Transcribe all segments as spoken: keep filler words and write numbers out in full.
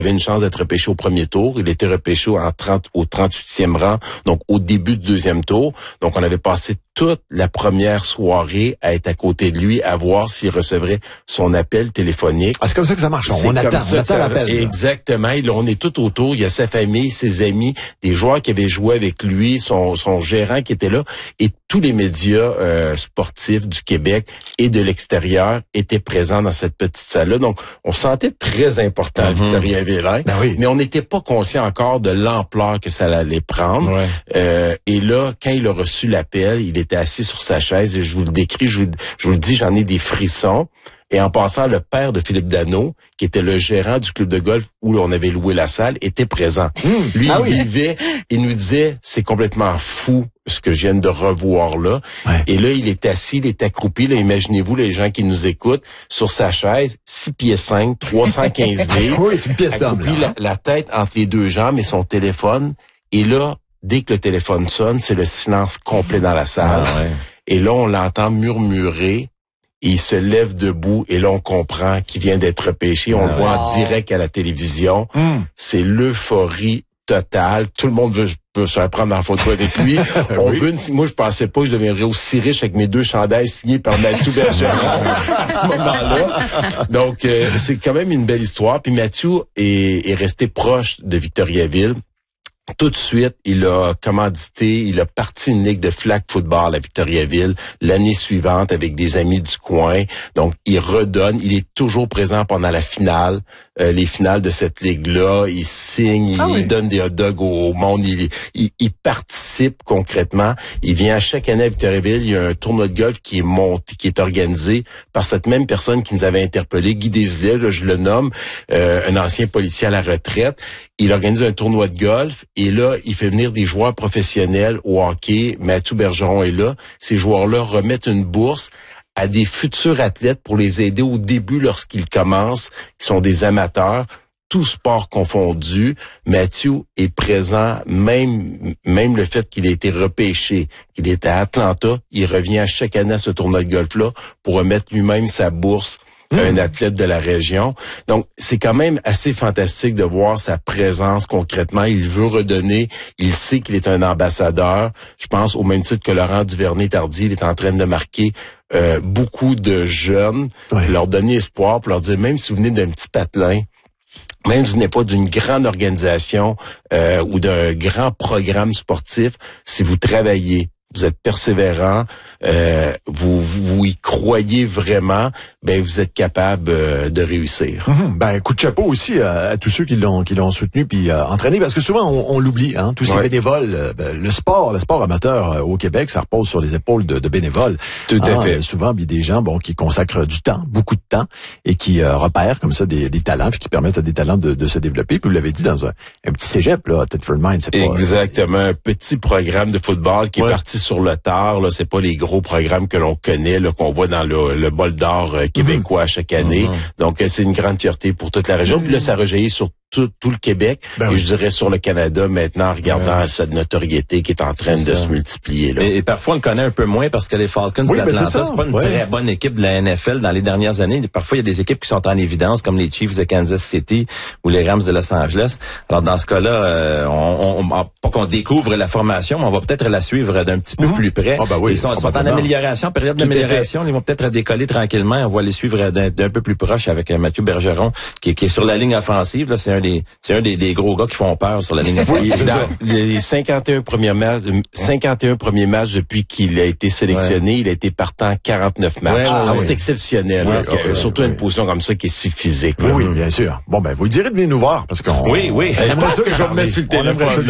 Il avait une chance d'être repêché au premier tour. Il était repêché en trente, au trente-huitième rang, donc au début du deuxième tour. Donc, on avait passé toute la première soirée à être à côté de lui, à voir s'il recevrait son appel téléphonique. Ah, c'est comme ça que ça marche. On, on attend, ça, on attend l'appel. Exactement. Et là, on est tout autour. Il y a sa famille, ses amis, des joueurs qui avaient joué avec lui, son, son gérant qui était là. Et tous les médias euh, sportifs du Québec et de l'extérieur étaient présents dans cette petite salle-là. Donc, on se sentait très important à mm-hmm. Victoriaville. Hein? Ben oui. Mais on n'était pas conscient encore de l'ampleur que ça allait prendre. Ouais. Euh, et là, quand il a reçu l'appel, il était assis sur sa chaise et je vous le décris, je vous, je vous le dis, j'en ai des frissons. Et en passant, le père de Philippe Dano, qui était le gérant du club de golf où on avait loué la salle, était présent. Mmh. Lui, ah il oui. vivait, il nous disait, c'est complètement fou ce que je viens de revoir là. Ouais. Et là, il est assis, il est accroupi. Là, imaginez-vous les gens qui nous écoutent sur sa chaise, six pieds cinq, trois cent quinze livres. Oui, c'est une pièce d'homme. Accroupi, la, la tête entre les deux jambes et son téléphone. Et là, dès que le téléphone sonne, c'est le silence complet dans la salle. Ah ouais. Et là, on l'entend murmurer. Il se lève debout et là, on comprend qu'il vient d'être repêché. On ah, le voit wow. en direct à la télévision. Mm. C'est l'euphorie totale. Tout le monde veut, veut se prendre en photo avec lui. on oui. veut une, moi, je pensais pas que je deviendrais aussi riche avec mes deux chandails signés par Mathieu Bergeron à ce moment-là. Donc, euh, c'est quand même une belle histoire. Puis Mathieu est, est resté proche de Victoriaville. Tout de suite, il a commandité, il a parti une ligue de flag football à Victoriaville l'année suivante avec des amis du coin. Donc, il redonne, il est toujours présent pendant la finale, euh, les finales de cette ligue-là. Il signe, ah il oui. donne des hot dogs au monde, il, il, il participe concrètement. Il vient à chaque année à Victoriaville, il y a un tournoi de golf qui est monté, qui est organisé par cette même personne qui nous avait interpellé, Guy Desilets, là, je le nomme, euh, un ancien policier à la retraite. Il organise un tournoi de golf et là, il fait venir des joueurs professionnels au hockey. Mathieu Bergeron est là. Ces joueurs-là remettent une bourse à des futurs athlètes pour les aider au début lorsqu'ils commencent, qui sont des amateurs, tout sport confondu. Mathieu est présent, même même le fait qu'il ait été repêché, qu'il est à Atlanta, il revient à chaque année à ce tournoi de golf-là pour remettre lui-même sa bourse un athlète de la région. Donc, c'est quand même assez fantastique de voir sa présence concrètement. Il veut redonner. Il sait qu'il est un ambassadeur. Je pense, au même titre que Laurent Duvernay-Tardy, il est en train de marquer euh, beaucoup de jeunes, ouais. leur donner espoir, pour leur dire, même si vous venez d'un petit patelin, même si vous n'êtes pas d'une grande organisation euh, ou d'un grand programme sportif, si vous travaillez, vous êtes persévérant, euh, vous, vous y croyez vraiment, ben vous êtes capable euh, de réussir. Mmh, ben coup de chapeau aussi à, à tous ceux qui l'ont qui l'ont soutenu puis euh, entraîné, parce que souvent on, on l'oublie, hein, tous ces ouais. bénévoles. Euh, ben, le sport, le sport amateur euh, au Québec, ça repose sur les épaules de, de bénévoles. Tout à hein, fait. Euh, souvent, il y a des gens bon qui consacrent du temps, beaucoup de temps, et qui euh, repèrent comme ça des, des talents, puis qui permettent à des talents de, de se développer. Puis vous l'avez dit dans un, un petit cégep là, Thetford Mines, c'est pas exactement euh, un petit programme de football qui ouais. est parti sur le tard. Là, c'est pas les gros programmes que l'on connaît, là, qu'on voit dans le, le bol d'or euh, québécois mm-hmm. chaque année. Mm-hmm. Donc, euh, c'est une grande fierté pour toute la région. Mm-hmm. Puis là, ça rejaillit sur tout, tout le Québec, ben et oui. je dirais sur le Canada maintenant, en regardant ouais. cette notoriété qui est en train c'est de ça. se multiplier. Là. Et, et parfois, on le connaît un peu moins parce que les Falcons oui, d'Atlanta, ben c'est, c'est pas une ouais. très bonne équipe de la N F L dans les dernières années. Parfois, il y a des équipes qui sont en évidence, comme les Chiefs de Kansas City ou les Rams de Los Angeles. Alors, dans ce cas-là, euh, on, on, on, pas qu'on découvre la formation, mais on va peut-être la suivre d'un petit peu mmh. plus près. Oh, ben oui, ils sont, sont en amélioration, période tout d'amélioration. Ils vont peut-être décoller tranquillement. On va les suivre d'un, d'un peu plus proche avec Mathieu Bergeron, qui, qui est sur la ligne offensive. Là, c'est un des, c'est un des des gros gars qui font peur sur la ligne offensive. Oui, dans les cinquante et un premiers matchs, cinquante et un premiers matchs depuis qu'il a été sélectionné, ouais. il a été partant quarante-neuf matchs. Ouais, ouais, ah, c'est oui. exceptionnel. Ouais, là, c'est, c'est, surtout ouais. une position comme ça qui est si physique. Oui, oui, bien sûr. Bon, ben, vous direz de venir nous voir, parce qu'on... Oui, oui. Je pense que je vais me mettre sur le téléphone.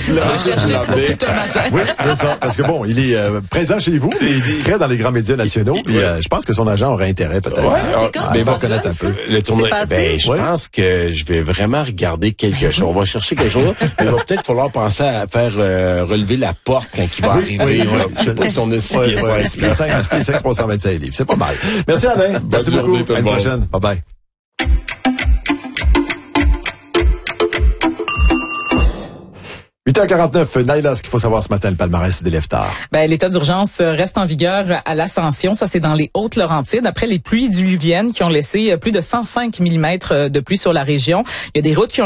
Oui, c'est ça. Parce que bon, il est euh, présent chez vous, il est discret dans les grands médias nationaux, puis euh, je pense que son agent aurait intérêt, peut-être. Ouais, c'est quand à va connaître un peu. Le tournoi, ben, je pense que je vais vraiment regarder quelque chose. On va chercher quelque chose. Il va peut-être falloir penser à faire euh, relever la porte quand il va oui, arriver. Oui, oui. Je sais pas si on a six pieds cinq. six pieds cinq pour cent vingt-cinq livres. C'est pas mal. Merci Alain. Merci beaucoup. À la prochaine. Bye bye. huit heures quarante-neuf, Naïla, ce qu'il faut savoir ce matin, le palmarès des Leftards. Ben, l'état d'urgence reste en vigueur à l'Ascension. Ça, c'est dans les Hautes-Laurentides. Après les pluies diluviennes qui ont laissé plus de cent cinq millimètres de pluie sur la région, il y a des routes qui ont